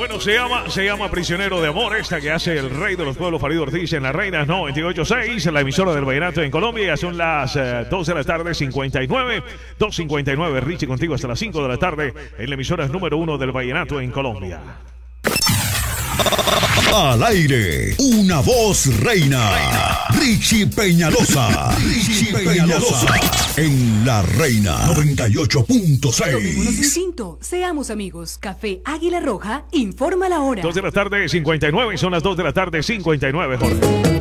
Bueno, se llama Prisionero de Amor, esta que hace el rey de los pueblos, Farid Ortiz, en La Reina 98.6, en la emisora del vallenato en Colombia. Ya son las 2 de la tarde, 59, 2:59. Richie contigo hasta las 5 de la tarde en la emisora número 1 del vallenato en Colombia. Al aire, una voz reina. Richie Peñalosa. Richie Peñalosa. En La Reina 98.6. Tomémonos un tinto, seamos amigos. Café Águila Roja informa la hora. 2 de la tarde, 59. Son las 2 de la tarde, 59, Jorge.